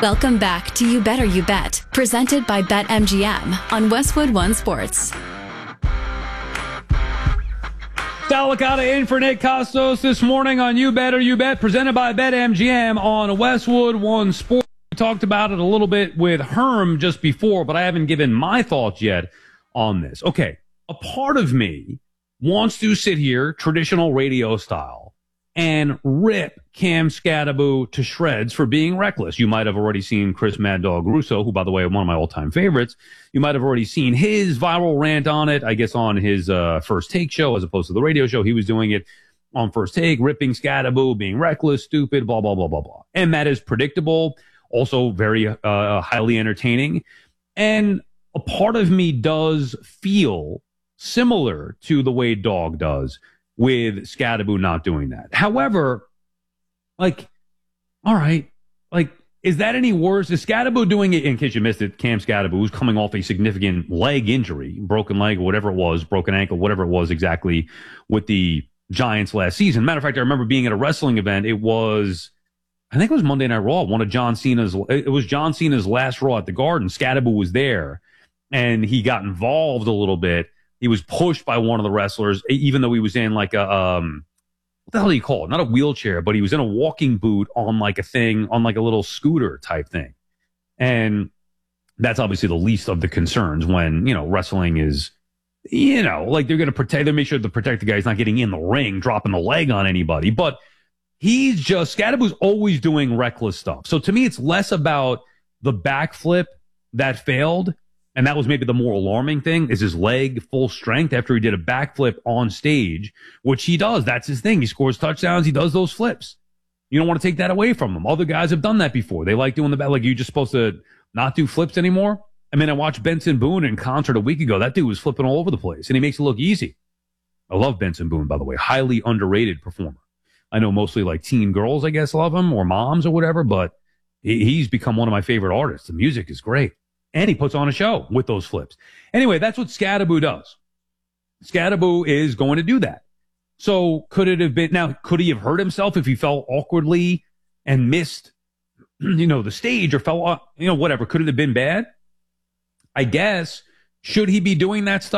Welcome back to You Better You Bet, presented by BetMGM on Westwood One Sports. Sal Licata in for Nick Costos this morning on You Better You Bet, presented by BetMGM on Westwood One Sports. We talked about it a little bit with Herm just before, but I haven't given my thoughts yet on this. Okay, a part of me wants to sit here, traditional radio style, and rip Cam Skattebo to shreds for being reckless. You might have already seen Chris Mad Dog Russo, who, by the way, one of my all-time favorites. You might have already seen his viral rant on it, I guess on his First Take show as opposed to the radio show. He was doing it on First Take, ripping Skattebo, being reckless, stupid, blah, blah, blah, blah, blah. And that is predictable, also very highly entertaining. And a part of me does feel similar to the way Dog does with Skattebo not doing that. However, like, all right, like, is that any worse? Is Skattebo doing it, in case you missed it, Cam Skattebo, who's coming off a significant leg injury, broken leg or whatever it was, broken ankle, whatever it was exactly with the Giants last season. Matter of fact, I remember being at a wrestling event. It was, I think it was Monday Night Raw, it was John Cena's last Raw at the Garden. Skattebo was there, and he got involved a little bit. He was pushed by one of the wrestlers, even though he was in like a, what the hell do you call it? Not a wheelchair, but he was in a walking boot on like a thing, on like a little scooter type thing. And that's obviously the least of the concerns when, you know, wrestling is, you know, like they're going to protect, they make sure to protect the guy. He's not getting in the ring, dropping the leg on anybody. But he's just, Skattebo's always doing reckless stuff. So to me, it's less about the backflip that failed. And that was maybe the more alarming thing, is his leg full strength after he did a backflip on stage, which he does. That's his thing. He scores touchdowns. He does those flips. You don't want to take that away from him. Other guys have done that before. They like doing the back. Like, you're just supposed to not do flips anymore. I mean, I watched Benson Boone in concert a week ago. That dude was flipping all over the place, and he makes it look easy. I love Benson Boone, by the way. Highly underrated performer. I know mostly like teen girls, I guess, love him, or moms or whatever, but he's become one of my favorite artists. The music is great. And he puts on a show with those flips. Anyway, that's what Skattebo does. Skattebo is going to do that. So could it have been, now, could he have hurt himself if he fell awkwardly and missed, you know, the stage, or fell, you know, whatever? Could it have been bad? I guess. Should he be doing that stuff?